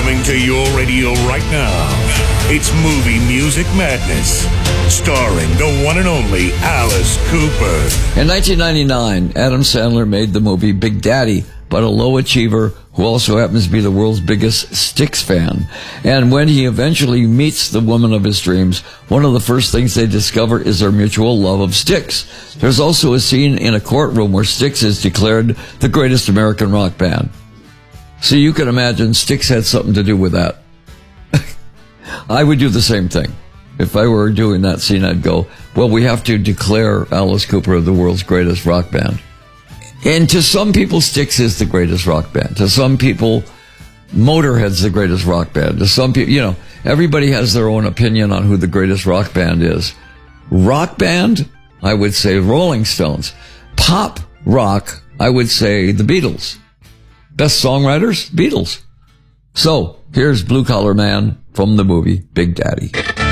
Coming to your radio right now, it's Movie Music Madness, starring the one and only Alice Cooper. In 1999, Adam Sandler made the movie Big Daddy, but a low achiever who also happens to be the world's biggest Styx fan. And when he eventually meets the woman of his dreams, one of the first things they discover is their mutual love of Styx. There's also a scene in a courtroom where Styx is declared the greatest American rock band. So you can imagine Styx had something to do with that. I would do the same thing. If I were doing that scene, I'd go, well, we have to declare Alice Cooper the world's greatest rock band. And to some people, Styx is the greatest rock band. To some people, Motorhead's the greatest rock band. To some people, everybody has their own opinion on who the greatest rock band is. Rock band, I would say Rolling Stones. Pop rock, I would say the Beatles. Best songwriters, Beatles. So, here's Blue Collar Man from the movie Big Daddy.